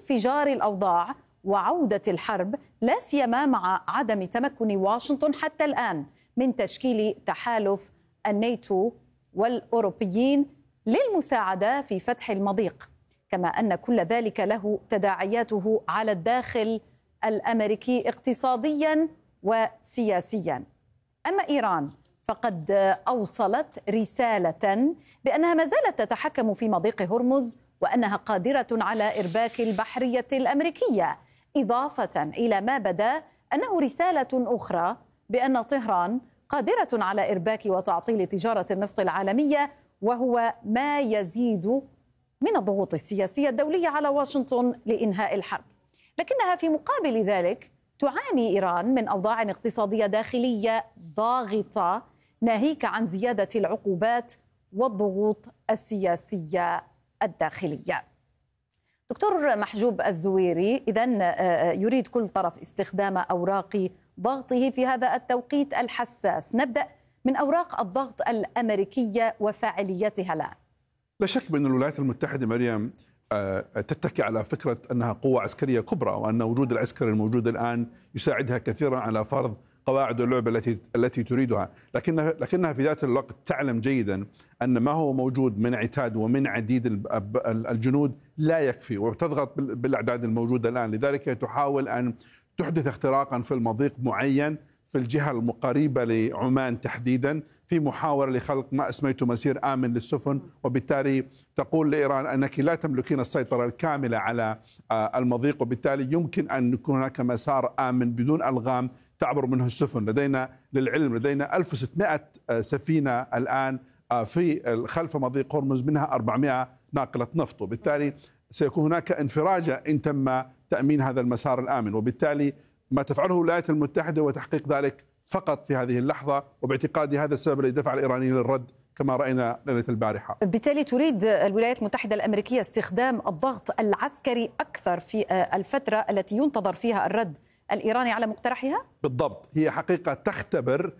انفجار الأوضاع وعودة الحرب، لا سيما مع عدم تمكن واشنطن حتى الآن من تشكيل تحالف الناتو والأوروبيين للمساعدة في فتح المضيق، كما أن كل ذلك له تداعياته على الداخل الأمريكي اقتصاديا وسياسيا. أما إيران فقد أوصلت رسالة بأنها ما زالت تتحكم في مضيق هرمز وأنها قادرة على إرباك البحرية الأمريكية، إضافة إلى ما بدا أنه رسالة أخرى بأن طهران قادرة على إرباك وتعطيل تجارة النفط العالمية، وهو ما يزيد من الضغوط السياسية الدولية على واشنطن لإنهاء الحرب. لكنها في مقابل ذلك تعاني إيران من أوضاع اقتصادية داخلية ضاغطة، ناهيك عن زيادة العقوبات والضغوط السياسية الداخلية. دكتور محجوب الزويري، إذن يريد كل طرف استخدام أوراق ضغطه في هذا التوقيت الحساس. نبدأ من أوراق الضغط الأمريكية وفاعليتها الآن. لا شك بأن الولايات المتحدة مريم تتكي على فكرة أنها قوة عسكرية كبرى، وأن وجود العسكري الموجود الآن يساعدها كثيرا على فرض قواعد اللعبة التي تريدها، لكنها في ذات الوقت تعلم جيدا أن ما هو موجود من عتاد ومن عديد الجنود لا يكفي، وتضغط بالأعداد الموجودة الآن. لذلك تحاول أن تحدث اختراقا في المضيق معين في الجهة المقاربة لعمان تحديدا، في محاولة لخلق ما اسميته مسير آمن للسفن، وبالتالي تقول لإيران أنك لا تملكين السيطرة الكاملة على المضيق، وبالتالي يمكن أن يكون هناك مسار آمن بدون ألغام تعبر منه السفن. للعلم لدينا 1600 سفينة الآن في خلف مضيق هرمز، منها 400 ناقلة نفط، وبالتالي سيكون هناك انفراجة إن تم تأمين هذا المسار الآمن. وبالتالي ما تفعله الولايات المتحدة هو تحقيق ذلك فقط في هذه اللحظة، وباعتقادي هذا السبب الذي دفع الإيرانيين للرد كما رأينا ليلة البارحة. بالتالي تريد الولايات المتحدة الأمريكية استخدام الضغط العسكري أكثر في الفترة التي ينتظر فيها الرد الإيراني على مقترحها؟ بالضبط، هي حقيقة تختبر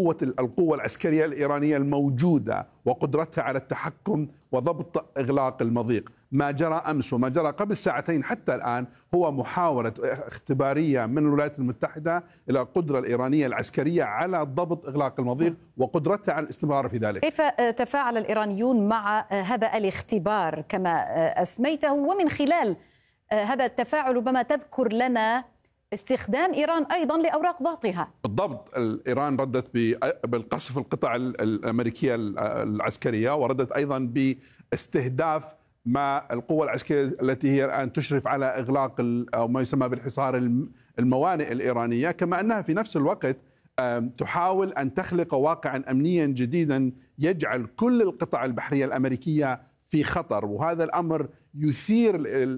القوة العسكرية الإيرانية الموجودة وقدرتها على التحكم وضبط إغلاق المضيق. ما جرى أمس وما جرى قبل ساعتين حتى الآن هو محاولة اختبارية من الولايات المتحدة إلى القدرة الإيرانية العسكرية على ضبط إغلاق المضيق وقدرتها على الاستمرار في ذلك. كيف تفاعل الإيرانيون مع هذا الاختبار كما أسميته، ومن خلال هذا التفاعل ربما تذكر لنا استخدام إيران أيضا لأوراق ضغطها؟ بالضبط، إيران ردت بالقصف القطع الأمريكية العسكرية، وردت أيضا باستهداف ما القوة العسكرية التي هي الآن تشرف على إغلاق أو ما يسمى بالحصار الموانئ الإيرانية، كما أنها في نفس الوقت تحاول أن تخلق واقعا أمنيا جديدا يجعل كل القطع البحرية الأمريكية في خطر. وهذا الأمر يثير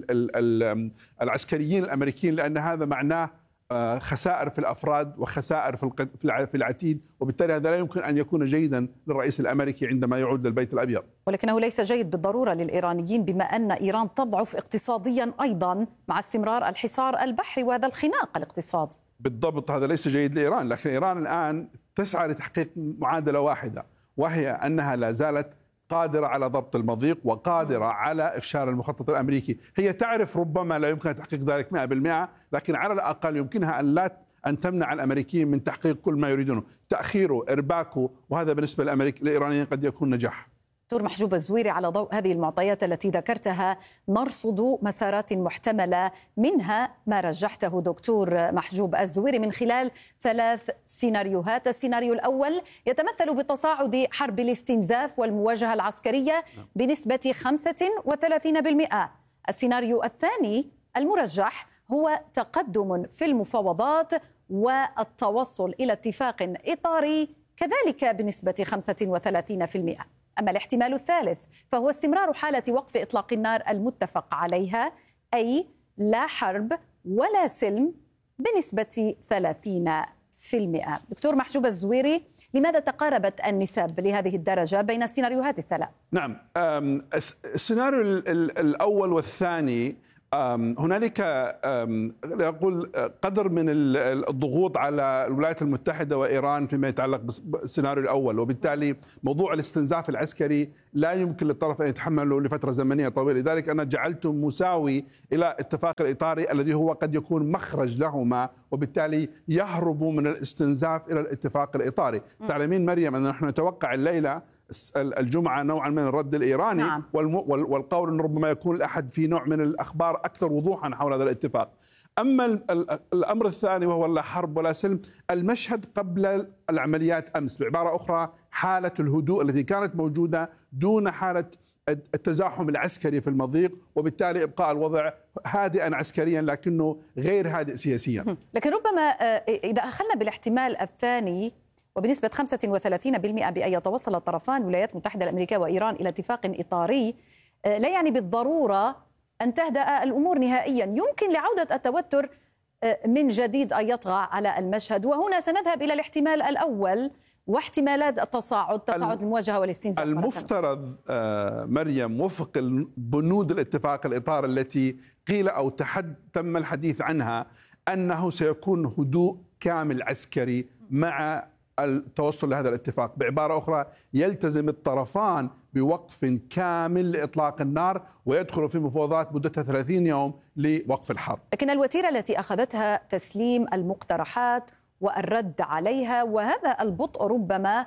العسكريين الأمريكيين، لأن هذا معناه خسائر في الأفراد وخسائر في العتيد، وبالتالي هذا لا يمكن أن يكون جيدا للرئيس الأمريكي عندما يعود للبيت الأبيض. ولكنه ليس جيد بالضرورة للإيرانيين، بما أن إيران تضعف اقتصاديا أيضا مع استمرار الحصار البحري وهذا الخناق الاقتصادي. بالضبط، هذا ليس جيد لإيران، لكن إيران الآن تسعى لتحقيق معادلة واحدة، وهي أنها لا زالت قادرة على ضبط المضيق وقادرة على إفشال المخطط الأمريكي. هي تعرف ربما لا يمكن تحقيق ذلك 100%، لكن على الأقل يمكنها أن تمنع الأمريكيين من تحقيق كل ما يريدونه، تأخيره، إرباكه، وهذا بالنسبة للإيرانيين قد يكون نجاح. دكتور محجوب الزويري، على ضوء هذه المعطيات التي ذكرتها نرصد مسارات محتملة، منها ما رجحته دكتور محجوب الزويري من خلال 3 سيناريوهات. السيناريو الأول يتمثل بتصاعد حرب الاستنزاف والمواجهة العسكرية بنسبة 35%. السيناريو الثاني المرجح هو تقدم في المفاوضات والتوصل إلى اتفاق إطاري كذلك بنسبة 35%. أما الاحتمال الثالث فهو استمرار حالة وقف إطلاق النار المتفق عليها، أي لا حرب ولا سلم بنسبة 30%. دكتور محجوب الزويري، لماذا تقاربت النسب لهذه الدرجة بين السيناريوهات الثلاث؟ نعم، السيناريو الأول والثاني هنالك أقول قدر من الضغوط على الولايات المتحدة وإيران فيما يتعلق بالسيناريو الأول، وبالتالي موضوع الاستنزاف العسكري لا يمكن للطرف أن يتحمله لفترة زمنية طويلة. لذلك أنا جعلته مساوي إلى اتفاق الإطاري الذي هو قد يكون مخرج لهما، وبالتالي يهربوا من الاستنزاف إلى الاتفاق الإطاري. تعلمين مريم أن نحن نتوقع الليلة الجمعة نوعا من الرد الإيراني. نعم. والقول أنه ربما يكون الأحد في نوع من الأخبار أكثر وضوحا حول هذا الاتفاق. أما الأمر الثاني وهو لا حرب ولا سلم، المشهد قبل العمليات أمس بعبارة أخرى حالة الهدوء التي كانت موجودة دون حالة التزاحم العسكري في المضيق، وبالتالي إبقاء الوضع هادئا عسكريا لكنه غير هادئ سياسيا. لكن ربما إذا أخذنا بالاحتمال الثاني وبنسبة 35% بأن يتوصل الطرفان الولايات المتحدة الأمريكية وإيران إلى اتفاق إطاري، لا يعني بالضرورة أن تهدأ الأمور نهائيا. يمكن لعودة التوتر من جديد أن يطغى على المشهد، وهنا سنذهب إلى الاحتمال الأول واحتمالات تصاعد المواجهة والاستنزاف. المفترض مريم وفق بنود الاتفاق الإطار التي قيل أو تم الحديث عنها أنه سيكون هدوء كامل عسكري مع التوصل لهذا الاتفاق. بعبارة أخرى يلتزم الطرفان بوقف كامل لإطلاق النار ويدخلوا في مفاوضات مدتها 30 يوم لوقف الحرب. لكن الوتيرة التي أخذتها تسليم المقترحات والرد عليها، وهذا البطء ربما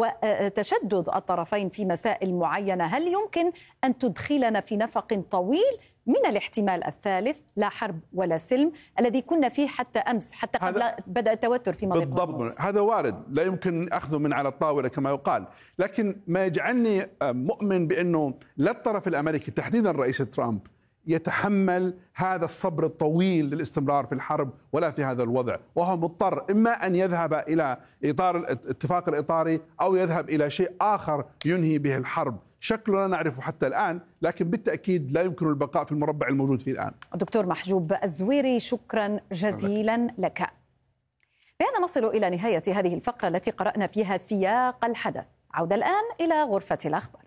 وتشدد الطرفين في مسائل معينة، هل يمكن أن تدخلنا في نفق طويل من الاحتمال الثالث لا حرب ولا سلم الذي كنا فيه حتى أمس، حتى قبل بدأ التوتر في مضيق هرمز؟ بالضبط، هذا وارد، لا يمكن أخذه من على الطاولة كما يقال. لكن ما يجعلني مؤمن بأنه لا الطرف الأمريكي تحديدا رئيس ترامب يتحمل هذا الصبر الطويل للاستمرار في الحرب ولا في هذا الوضع، وهو مضطر إما أن يذهب إلى إطار الاتفاق الإطاري أو يذهب إلى شيء آخر ينهي به الحرب. شكله لا نعرفه حتى الآن، لكن بالتأكيد لا يمكن البقاء في المربع الموجود فيه الآن. دكتور محجوب الزويري، شكرا جزيلا لك. بهذا نصل إلى نهاية هذه الفقرة التي قرأنا فيها سياق الحدث. عودة الآن إلى غرفة الأخبار.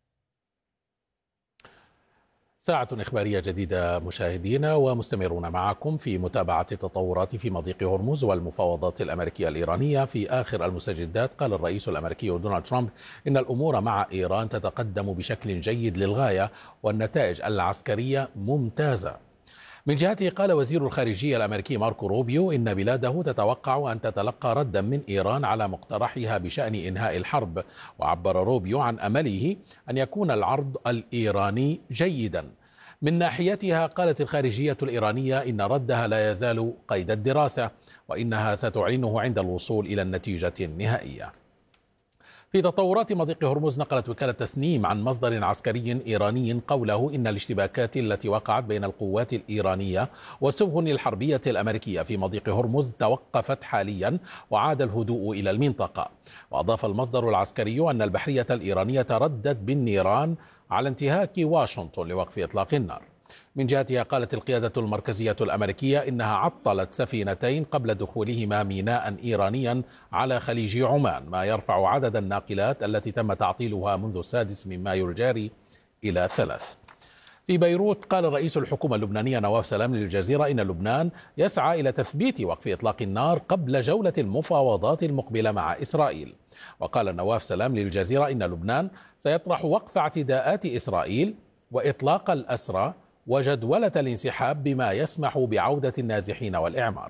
ساعة إخبارية جديدة مشاهدينا، ومستمرون معكم في متابعة التطورات في مضيق هرمز والمفاوضات الأمريكية الإيرانية. في آخر المستجدات قال الرئيس الأمريكي دونالد ترامب إن الأمور مع إيران تتقدم بشكل جيد للغاية والنتائج العسكرية ممتازة. من جهته قال وزير الخارجية الأمريكي ماركو روبيو إن بلاده تتوقع أن تتلقى ردا من إيران على مقترحها بشأن إنهاء الحرب، وعبر روبيو عن أمله أن يكون العرض الإيراني جيدا. من ناحيتها قالت الخارجية الإيرانية إن ردها لا يزال قيد الدراسة، وإنها ستعلنه عند الوصول إلى النتيجة النهائية. في تطورات مضيق هرمز نقلت وكالة تسنيم عن مصدر عسكري إيراني قوله إن الاشتباكات التي وقعت بين القوات الإيرانية والسفن الحربية الأمريكية في مضيق هرمز توقفت حاليا وعاد الهدوء إلى المنطقة. وأضاف المصدر العسكري أن البحرية الإيرانية ردت بالنيران على انتهاك واشنطن لوقف إطلاق النار. من جهتها قالت القيادة المركزية الأمريكية إنها عطلت سفينتين قبل دخولهما ميناء إيرانيا على خليج عمان، ما يرفع عدد الناقلات التي تم تعطيلها منذ 6 مايو الجاري إلى 3. في بيروت قال رئيس الحكومة اللبنانية نواف سلام للجزيرة إن لبنان يسعى إلى تثبيت وقف إطلاق النار قبل جولة المفاوضات المقبلة مع إسرائيل. وقال نواف سلام للجزيرة إن لبنان سيطرح وقف اعتداءات إسرائيل وإطلاق الأسرى وجدولة الانسحاب بما يسمح بعودة النازحين والإعمار.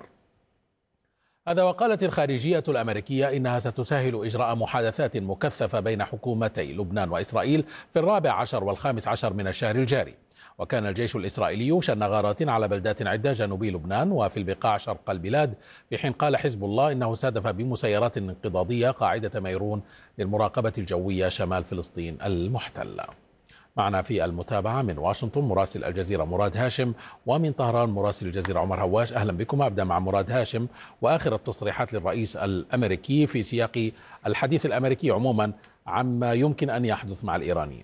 هذا وقالت الخارجية الأمريكية إنها ستسهل إجراء محادثات مكثفة بين حكومتي لبنان وإسرائيل في 14 و15 من الشهر الجاري. وكان الجيش الإسرائيلي شن غارات على بلدات عدة جنوبي لبنان وفي البقاع شرق البلاد، في حين قال حزب الله إنه استهدف بمسيرات انقضاضية قاعدة ميرون للمراقبة الجوية شمال فلسطين المحتلة. معنا في المتابعة من واشنطن مراسل الجزيرة مراد هاشم، ومن طهران مراسل الجزيرة عمر هواش. أهلا بكم. أبدأ مع مراد هاشم وآخر التصريحات للرئيس الأمريكي في سياق الحديث الأمريكي عموما عما يمكن أن يحدث مع الإيرانيين.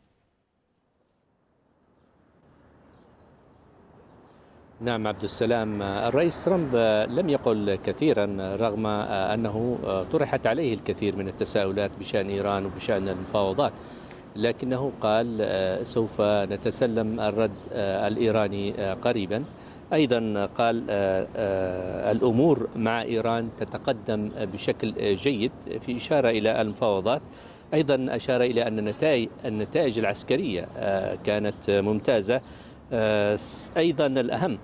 نعم عبد السلام، الرئيس ترامب لم يقل كثيرا رغم أنه طرحت عليه الكثير من التساؤلات بشأن إيران وبشأن المفاوضات. لكنه قال سوف نتسلم الرد الإيراني قريبا. أيضا قال الأمور مع إيران تتقدم بشكل جيد، في إشارة إلى المفاوضات. أيضا أشار إلى أن النتائج العسكرية كانت ممتازة. أيضا الأهم